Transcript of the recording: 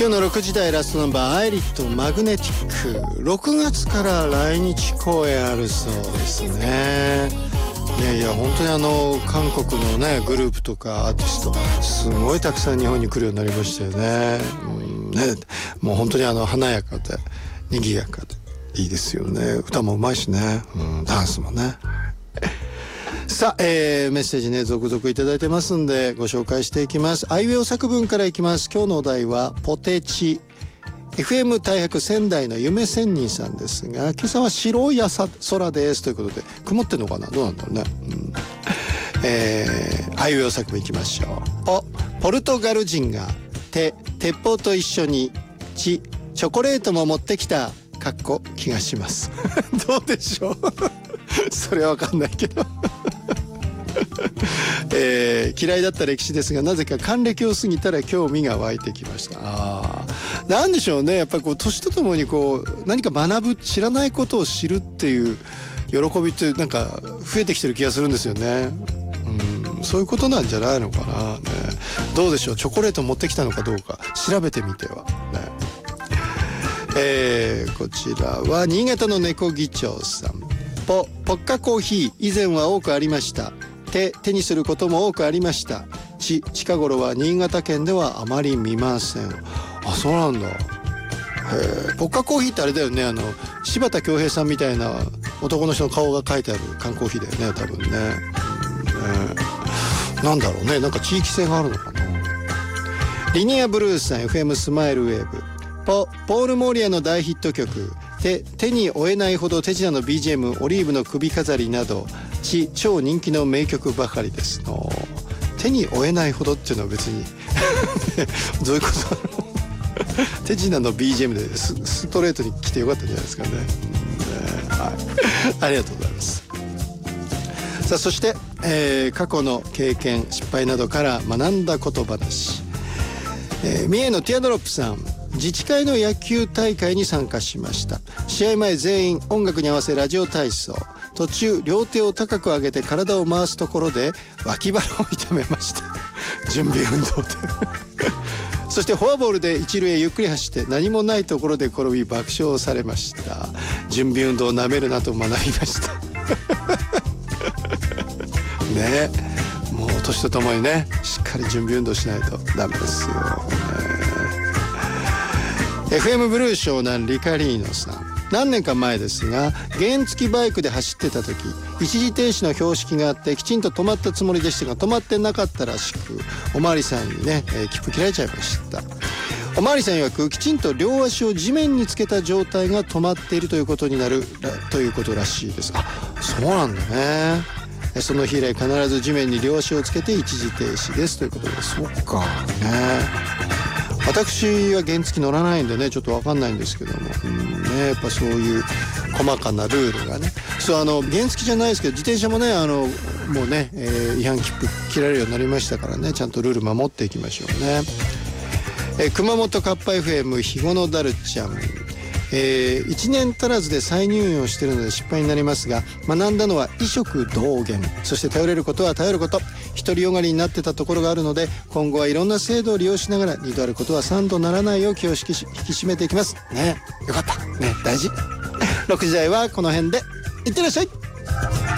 今日の6時台ラストナンバー、アイリットマグネティック、6月から来日公演あるそうですね。いや本当に韓国のねグループとかアーティストすごいたくさん日本に来るようになりましたよね。もう本当に華やかで賑やかでいいですよね。歌もうまいしね、ダンスもね。さあ、メッセージね続々いただいてますんでご紹介していきます。あいうえお作文からいきます。今日のお題はポテチ。 FM 大白仙台の夢仙人さんですが、今朝は白い朝空ですということで、曇ってんのかな、どうなんだろうね。あいうえお作文いきましょう。ポルトガル人が鉄砲と一緒にチョコレートも持ってきた気がしますどうでしょうそれは分かんないけど嫌いだった歴史ですが、なぜか還暦を過ぎたら興味が湧いてきました。なんでしょうね、やっぱり年とともに何か学ぶ、知らないことを知るっていう喜びってなんか増えてきてる気がするんですよね。そういうことなんじゃないのかな、ね。どうでしょう、チョコレート持ってきたのかどうか調べてみてはね。こちらは新潟の猫議長さん。ポッカコーヒー以前は多くありました。手にすることも多くありました。近頃は新潟県ではあまり見ません。そうなんだ。ポッカコーヒーってあれだよね、柴田恭平さんみたいな男の人の顔が書いてある缶コーヒーだよね、多分ね。なんだろうね、なんか地域性があるのかな。リニアブルースさん、 FM スマイルウェーブ。ポール・モーリアの大ヒット曲手に負えないほど手品の BGM、 オリーブの首飾りなど超人気の名曲ばかりです。手に負えないほどっていうのは別にどういうこと手品の BGM でストレートに来てよかったんじゃないですかね。ありがとうございます。さあそして、過去の経験失敗などから学んだこと話。三重のティアドロップさん、自治会の野球大会に参加しました。試合前全員音楽に合わせラジオ体操。途中両手を高く上げて体を回すところで脇腹を痛めました準備運動でそしてフォアボールで一塁へゆっくり走って何もないところで転び爆笑されました。準備運動をなめるなと学びましたね。もう年とともにねしっかり準備運動しないとダメですよ、FM ブルー湘南リカリーノさん、何年か前ですが原付バイクで走ってた時、一時停止の標識があってきちんと止まったつもりでしたが止まってなかったらしく、おまわりさんにね、切符切られちゃいました。おまわりさん曰くきちんと両足を地面につけた状態が止まっているということになるということらしいです。そうなんだね。その日以来必ず地面に両足をつけて一時停止ですということで、そっかね。私は原付乗らないんでねちょっと分かんないんですけども、やっぱそういう細かなルールがね。原付じゃないですけど自転車もねもうね、違反切符切られるようになりましたからね、ちゃんとルール守っていきましょうね。熊本カッパ FM ひごのだるちゃん、1年足らずで再入院をしているので失敗になりますが、学んだのは医食同源、そして頼れることは頼ること。独りよがりになってたところがあるので今後はいろんな制度を利用しながら2度あることは3度ならないよう気を引き締めていきますね。よかったね、大事6時台はこの辺でいってらっしゃい。